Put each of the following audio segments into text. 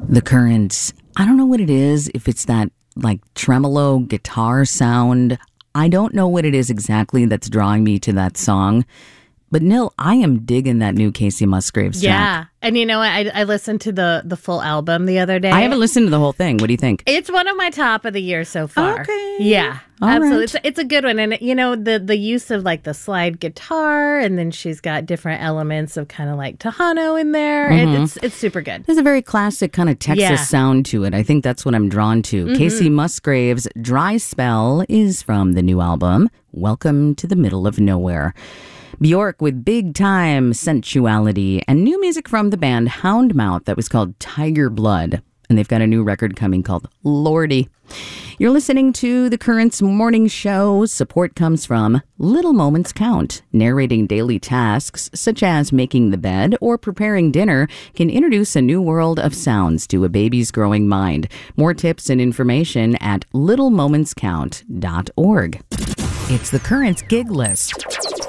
The Current. I don't know what it is, if it's that like tremolo guitar sound. I don't know what it is exactly that's drawing me to that song. But Nil, I am digging that new Casey Musgraves track. Yeah. And you know what? I listened to the full album the other day. I haven't listened to the whole thing. What do you think? It's one of my top of the year so far. Okay. Yeah. All absolutely. right. It's a good one. And, you know, the use of like the slide guitar, and then she's got different elements of kind of like Tejano in there. Mm-hmm. It's super good. There's a very classic kind of Texas sound to it. I think that's what I'm drawn to. Mm-hmm. Casey Musgraves' Dry Spell is from the new album, Welcome to the Middle of Nowhere. Bjork with Big Time Sensuality, and new music from the band Houndmouth that was called Tiger Blood. And they've got a new record coming called Lordy. You're listening to The Current's morning show. Support comes from Little Moments Count. Narrating daily tasks such as making the bed or preparing dinner can introduce a new world of sounds to a baby's growing mind. More tips and information at littlemomentscount.org. It's The Current's gig list.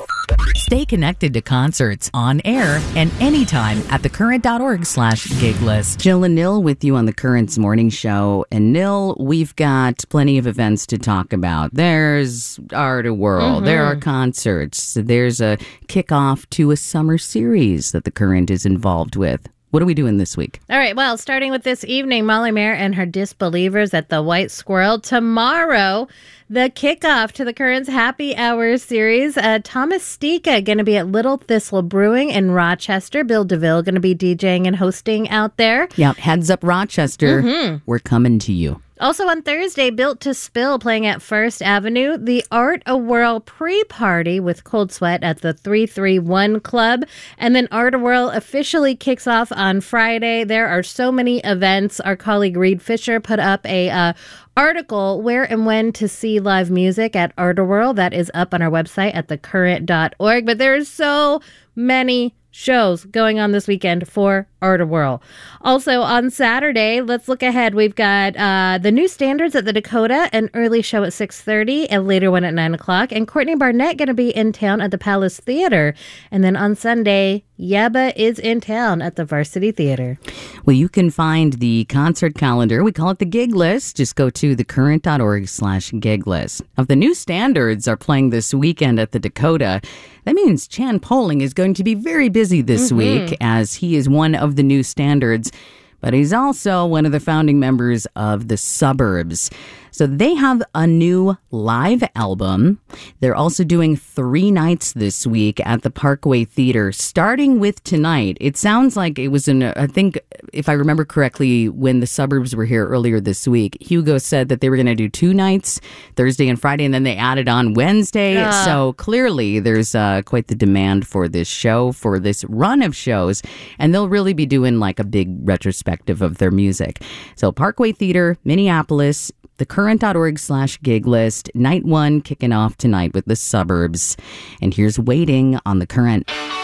Stay connected to concerts on air and anytime at thecurrent.org/gig list. Jill and Nil with you on The Current's morning show. And Nil, we've got plenty of events to talk about. There's Art of World. There are concerts. There's a kickoff to a summer series that The Current is involved with. What are we doing this week? All right. Well, starting with this evening, Molly Mayer and her Disbelievers at the White Squirrel. Tomorrow, the kickoff to the Current's Happy Hour series. Thomas Stika going to be at Little Thistle Brewing in Rochester. Bill DeVille going to be DJing and hosting out there. Yeah, heads up Rochester. We're coming to you. Also on Thursday, Built to Spill playing at First Avenue. The Art of Whirl pre-party with Cold Sweat at the 331 Club. And then Art of Whirl officially kicks off on Friday. There are so many events. Our colleague Reed Fisher put up a article, Where and When to See Live Music at Art of Whirl. That is up on our website at thecurrent.org. But there are so many shows going on this weekend for Art of Whirl. Also on Saturday, let's look ahead. We've got the New Standards at the Dakota, an early show at 6:30, a later one at 9 o'clock. And Courtney Barnett going to be in town at the Palace Theater. And then on Sunday, Yebba is in town at the Varsity Theater. Well, you can find the concert calendar. We call it the gig list. Just go to thecurrent.org/gig list. If the New Standards are playing this weekend at the Dakota, that means Chan Poling is going to be very busy this week, as he is one of the New Standards, but he's also one of the founding members of the Suburbs. So they have a new live album. They're also doing 3 nights this week at the Parkway Theater, starting with tonight. It sounds like it was I think, if I remember correctly, when the Suburbs were here earlier this week, Hugo said that they were going to do 2 nights, Thursday and Friday, and then they added on Wednesday. So clearly there's quite the demand for this show, for this run of shows, and they'll really be doing like a big retrospective of their music. So Parkway Theater, Minneapolis, thecurrent.org/gig list. Night 1 kicking off tonight with the Suburbs. And here's Waiting on The Current.